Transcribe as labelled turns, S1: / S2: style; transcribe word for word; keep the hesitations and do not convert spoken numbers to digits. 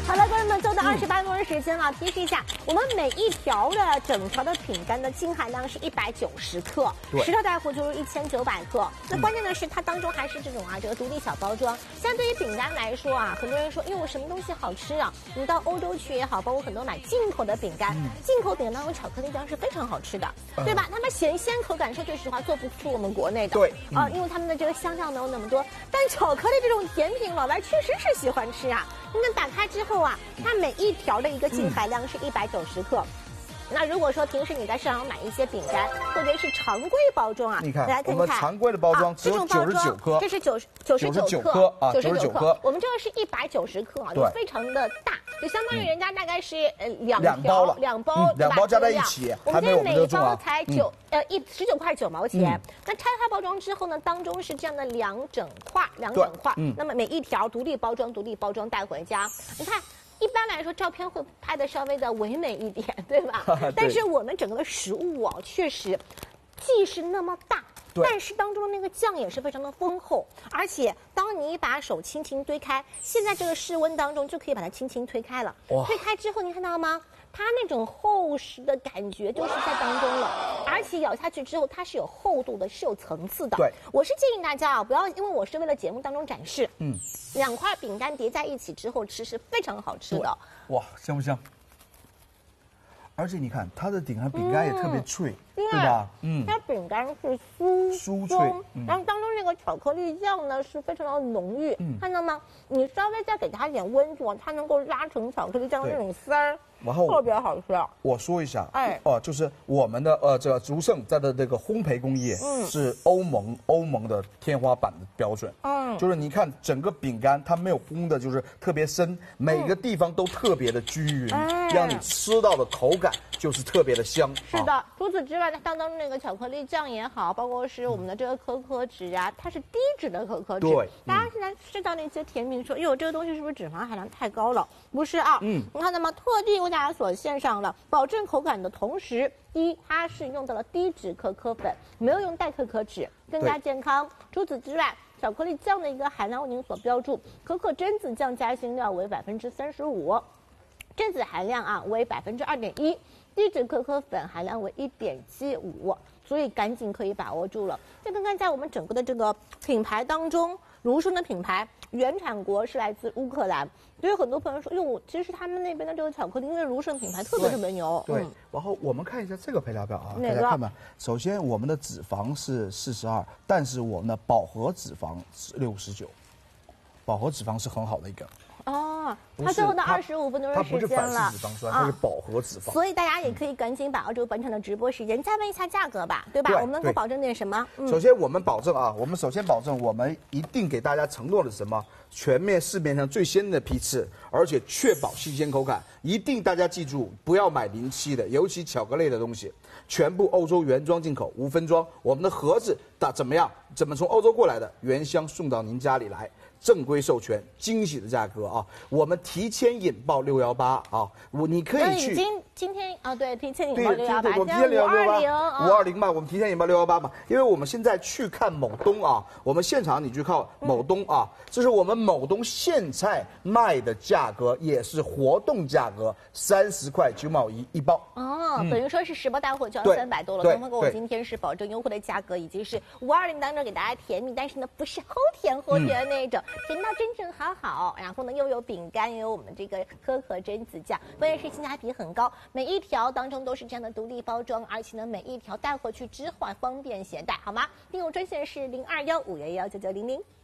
S1: 好了，观众们，就到二十八分钟时间了。提示一下，我们每一条的整条的饼干的净含量是一百九十克，十条带回就是一千九百克。那关键的是，它当中还是这种啊，这个独立小包装。相对于饼干来说啊，很多人说，因为我什么东西好吃啊？你到欧洲去也好，包括很多买进口的饼干，嗯、进口饼干当中巧克力酱是非常好吃的，嗯、对吧？他们咸鲜口感，说句实话，做不出我们国内的。
S2: 对，
S1: 啊、嗯，因为他们的这个香料没有那么多。但巧克力这种甜品，老外确实是喜欢吃啊。那打开之后啊，它每一条的一个净含量是一百九十克。嗯，那如果说平时你在市场买一些饼干，特别是常规包装啊，
S2: 你看，
S1: 来看看
S2: 我们常规的包装只有九十九克，
S1: 这是九十九十九
S2: 克啊，
S1: 九十九克。我们这个是一百九十克啊，就非常的大，就相当于人家大概是呃两
S2: 两包了，
S1: 两包
S2: 两包加在一起，
S1: 我们这每包才九呃一十九块九毛钱。那拆开包装之后呢，当中是这样的两整块，两整块，那么每一条独立包装，独立包装带回家，你看。一般来说，照片会拍的稍微的唯美一点，对吧？对，但是我们整个的食物啊，确实既是那么大，但是当中的那个酱也是非常的丰厚，而且当你把手轻轻推开，现在这个室温当中就可以把它轻轻推开了。推开之后，你看到吗？它那种厚实的感觉就是在当中了，而且咬下去之后，它是有厚度的，是有层次的。
S2: 对，
S1: 我是建议大家啊，不要因为我是为了节目当中展示，嗯，两块饼干叠在一起之后吃是非常好吃的。
S2: 哇，香不香？而且你看它的饼干，饼干也特别脆，嗯、对吧？
S1: 嗯，它饼干是酥
S2: 酥脆，
S1: 嗯、然后当中那个巧克力酱呢是非常的浓郁，嗯、看到吗？你稍微再给它一点温度，它能够拉成巧克力酱的那种丝儿。然后特别好吃。
S2: 我说一下，哎，哦、呃，就是我们的呃，这个竹盛在的这个烘焙工业，嗯，是欧盟欧盟的天花板的标准，嗯，就是你看整个饼干它没有烘的，就是特别深，每个地方都特别的均匀，嗯、让你吃到的口感就是特别的香。
S1: 是的，啊、除此之外，它当中那个巧克力酱也好，包括是我们的这个可可脂啊，它是低脂的可可脂。对，大家现在吃到那些甜品说，哟，这个东西是不是脂肪含量太高了？不是啊，嗯，你看到吗？特地为大家所献上了，保证口感的同时，第一，它是用到了低脂可可粉，没有用代可可脂，更加健康。除此之外，巧克力酱的一个含量为您所标注，可可榛子酱加新料为百分之三十五，榛子含量啊为百分之二点一，低脂可可粉含量为一点七五，所以赶紧可以把握住了。再看看在我们整个的这个品牌当中，如生的品牌原产国是来自乌克兰，所以很多朋友说，哟，其实他们那边的这个巧克力，因为如生品牌特别特别牛。
S2: 对，嗯、然后我们看一下这个配料表啊，大家看吧。首先，我们的脂肪是四十二，但是我们的饱和脂肪是六十九，饱和脂肪是很好的一个。
S1: 哦，它最后的二十五分钟的时间了，它不是
S2: 反式脂肪酸，它是饱和脂肪。
S1: 所以大家也可以赶紧把握这个本场的直播时间，再问一下价格吧，对吧？我们能够保证点什么？
S2: 首先我们保证啊，我们首先保证，我们一定给大家承诺的是什么？全面市面上最鲜嫩的批次，而且确保新鲜口感。一定大家记住，不要买临期的，尤其巧克力的东西，全部欧洲原装进口，无分装。我们的盒子打怎么样？怎么从欧洲过来的，原箱送到您家里来。正规授权，惊喜的价格啊！我们提前引爆六幺八啊！我你可以去。
S1: 今今天啊，对，提前引爆六幺八，
S2: 我们提前引爆六幺八，五二零嘛，我们提前引爆六幺八嘛，因为我们现在去看某东啊，我们现场你去看某东啊，这是我们某东现在卖的价格，也是活动价格，三十块九毛一一包。
S1: 哦，等于说是十包带货就要三百多了。东方哥，我今天是保证优惠的价格，已经是五二零当中给大家甜蜜，但是呢，不是齁甜齁甜的那种。甜到真正好好，然后呢又有饼干，又有我们这个可可榛子酱，关键是性价比很高，每一条当中都是这样的独立包装，而且呢每一条带回去之后还方便携带，好吗？订购专线是零二幺五幺幺九九零零。